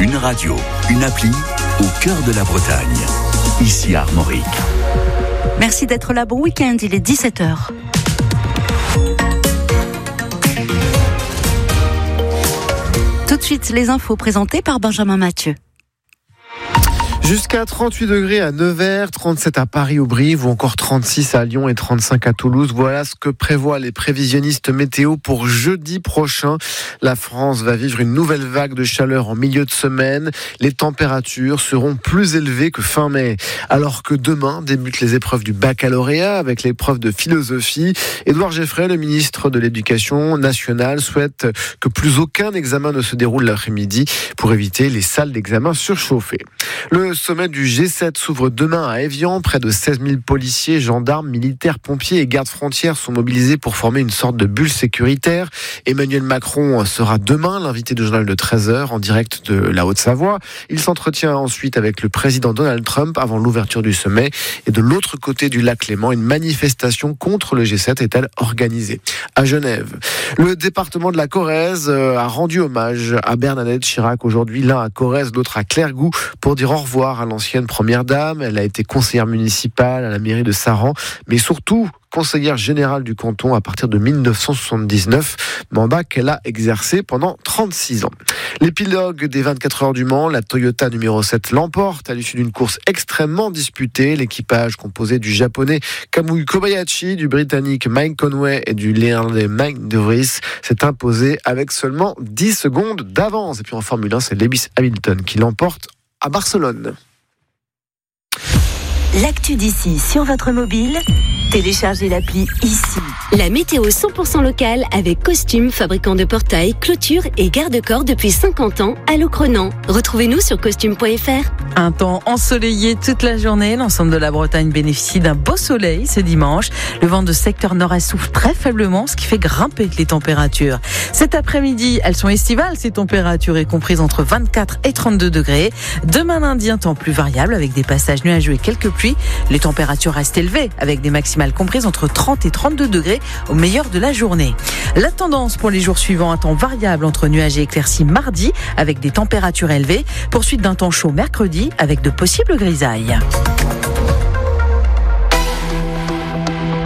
Une radio, une appli au cœur de la Bretagne. Ici Armorique. Merci d'être là. Bon week-end, il est 17h. Tout de suite, les infos présentées par Benjamin Mathieu. Jusqu'à 38 degrés à Nevers, 37 à Paris-Aubry, ou encore 36 à Lyon et 35 à Toulouse. Voilà ce que prévoient les prévisionnistes météo pour jeudi prochain. La France va vivre une nouvelle vague de chaleur en milieu de semaine. Les températures seront plus élevées que fin mai. Alors que demain débutent les épreuves du baccalauréat avec l'épreuve de philosophie. Édouard Geoffrey, le ministre de l'Éducation nationale, souhaite que plus aucun examen ne se déroule l'après-midi pour éviter les salles d'examen surchauffées. Le sommet du G7 s'ouvre demain à Évian. Près de 16 000 policiers, gendarmes, militaires, pompiers et gardes-frontières sont mobilisés pour former une sorte de bulle sécuritaire. Emmanuel Macron sera demain l'invité du journal de 13h en direct de la Haute-Savoie. Il s'entretient ensuite avec le président Donald Trump avant l'ouverture du sommet. Et de l'autre côté du lac Léman, une manifestation contre le G7 est-elle organisée à Genève. Le département de la Corrèze a rendu hommage à Bernadette Chirac aujourd'hui, l'un à Corrèze, l'autre à Clairgou, pour dire au revoir à l'ancienne première dame. Elle a été conseillère municipale à la mairie de Saran, mais surtout conseillère générale du canton à partir de 1979, mandat qu'elle a exercé pendant 36 ans. L'épilogue des 24 heures du Mans, la Toyota numéro 7 l'emporte à l'issue d'une course extrêmement disputée. L'équipage composé du japonais Kamui Kobayashi, du britannique Mike Conway et du néerlandais Mike De Vries s'est imposé avec seulement 10 secondes d'avance. Et puis en Formule 1, c'est Lewis Hamilton qui l'emporte à Barcelone. L'actu d'ici sur votre mobile, téléchargez l'appli ici. La météo 100% locale avec Costume, fabricant de portails, clôtures et garde-corps depuis 50 ans à Locronan. Retrouvez-nous sur costume.fr. Un temps ensoleillé toute la journée. L'ensemble de la Bretagne bénéficie d'un beau soleil ce dimanche. Le vent de secteur nord-est souffle très faiblement, ce qui fait grimper les températures. Cet après-midi, elles sont estivales, ces températures est comprises entre 24 et 32 degrés. Demain lundi, un temps plus variable avec des passages nuageux et quelques pluies. Les températures restent élevées avec des maximales comprises entre 30 et 32 degrés au meilleur de la journée. La tendance pour les jours suivants, un temps variable entre nuages et éclaircies mardi avec des températures élevées. Poursuite d'un temps chaud mercredi avec de possibles grisailles.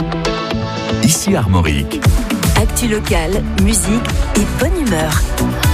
Ici Armorique. Actu locale, musique et bonne humeur.